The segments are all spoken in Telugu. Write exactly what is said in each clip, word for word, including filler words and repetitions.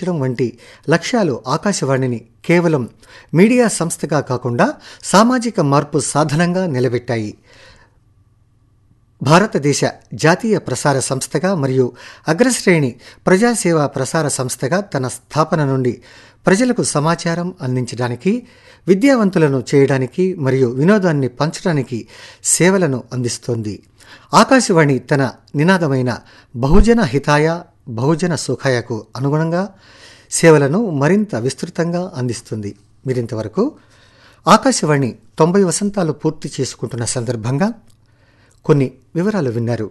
అందించడం వంటి లక్ష్యాలు ఆకాశవాణిని కేవలం మీడియా సంస్థగా కాకుండా సామాజిక మార్పు సాధనంగా నిలబెట్టాయి. భారతదేశ జాతీయ ప్రసార సంస్థగా మరియు అగ్రశ్రేణి ప్రజాసేవా ప్రసార సంస్థగా తన స్థాపన నుండి ప్రజలకు సమాచారం అందించడానికి, విద్యావంతులను చేయడానికి మరియు వినోదాన్ని పంచడానికి సేవలను అందిస్తోంది. ఆకాశవాణి తన నినాదమైన బహుజన హితాయ బహుజన సుఖాయకు అనుగుణంగా సేవలను మరింత విస్తృతంగా అందిస్తుంది. మీరింతవరకు ఆకాశవాణి తొంభై వసంతాలు పూర్తి చేసుకుంటున్న సందర్భంగా కొన్ని వివరాలు విన్నారు.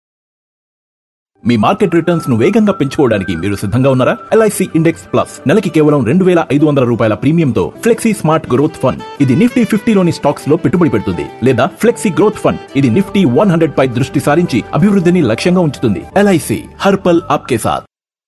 మీ మార్కెట్ రిటర్న్స్ ను వేగంగా పెంచుకోవడానికి మీరు సిద్ధంగా ఉన్నారా? ఎల్ఐసి ఇండెక్స్ ప్లస్ నెలకి కేవలం రెండు వేల ఐదు వందల రూపాయల ప్రీమియంతో ఫ్లెక్సీ స్మార్ట్ గ్రోత్ ఫండ్. ఇది నిఫ్టీ ఫిఫ్టీలోని స్టాక్స్ లో పెట్టుబడి పెడుతుంది. లేదా ఫ్లెక్సీ గ్రోత్ ఫండ్, ఇది నిఫ్టీ వన్ హండ్రెడ్ పై దృష్టి సారించి అభివృద్ధిని లక్ష్యంగా ఉంచుతుంది. ఎల్ఐసి హర్పల్ ఆప్కే సాథ్.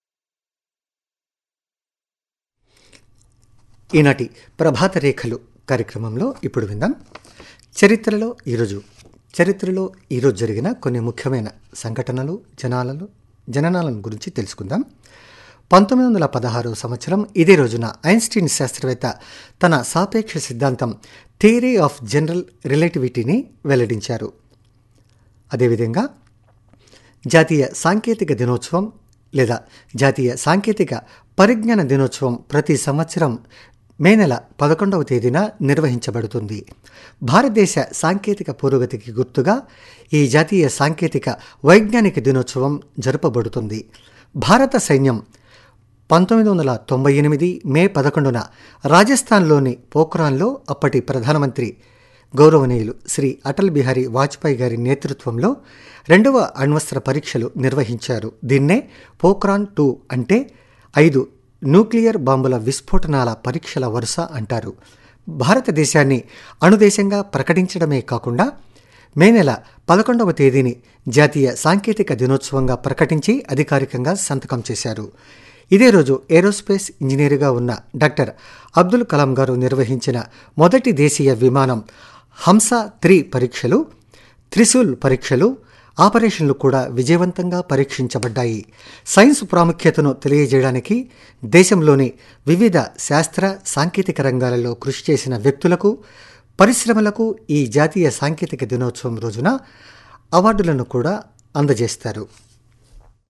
ఈనాటి ప్రభాత రేఖలు కార్యక్రమంలో ఇప్పుడు విందాం. చరిత్రలో ఈరోజు చరిత్రలో ఈరోజు జరిగిన కొన్ని ముఖ్యమైన సంఘటనలు, జనాలను జననాలను గురించి తెలుసుకుందాం. పంతొమ్మిది వందల పదహారవ సంవత్సరం ఇదే రోజున ఐన్స్టీన్ శాస్త్రవేత్త తన సాపేక్ష సిద్ధాంతం థియరీ ఆఫ్ జనరల్ రిలేటివిటీని వెల్లడించారు. అదేవిధంగా జాతీయ సాంకేతిక దినోత్సవం లేదా జాతీయ సాంకేతిక పరిజ్ఞాన దినోత్సవం ప్రతి సంవత్సరం మే నెల పదకొండవ తేదీన నిర్వహించబడుతుంది. భారతదేశ సాంకేతిక పురోగతికి గుర్తుగా ఈ జాతీయ సాంకేతిక వైజ్ఞానిక దినోత్సవం జరపబడుతుంది. భారత సైన్యం పంతొమ్మిది వందల తొంభై ఎనిమిది మే పదకొండున రాజస్థాన్లోని పోఖ్రాన్లో అప్పటి ప్రధానమంత్రి గౌరవనీయులు శ్రీ అటల్ బిహారీ వాజ్పేయి గారి నేతృత్వంలో రెండవ అణ్వస్త్ర పరీక్షలు నిర్వహించారు. దీన్నే పోఖ్రాన్ టూ అంటే ఐదు న్యూక్లియర్ బాంబుల విస్ఫోటనాల పరీక్షల వరుస అంటారు. భారతదేశాన్ని అణుదేశంగా ప్రకటించడమే కాకుండా మే నెల పదకొండవ తేదీని జాతీయ సాంకేతిక దినోత్సవంగా ప్రకటించి అధికారికంగా సంతకం చేశారు. ఇదే రోజు ఏరోస్పేస్ ఇంజనీరుగా ఉన్న డాక్టర్ అబ్దుల్ కలాం గారు నిర్వహించిన మొదటి దేశీయ విమానం హంస త్రీ పరీక్షలు, త్రిశూల్ పరీక్షలు, ఆపరేషన్లు కూడా విజయవంతంగా పరీక్షించబడ్డాయి. సైన్స్ ప్రాముఖ్యతను తెలియజేయడానికి దేశంలోని వివిధ శాస్త్ర సాంకేతిక రంగాలలో కృషి చేసిన వ్యక్తులకు, పరిశ్రమలకు ఈ జాతీయ సాంకేతిక దినోత్సవం రోజున అవార్డులను కూడా అందజేస్తారు.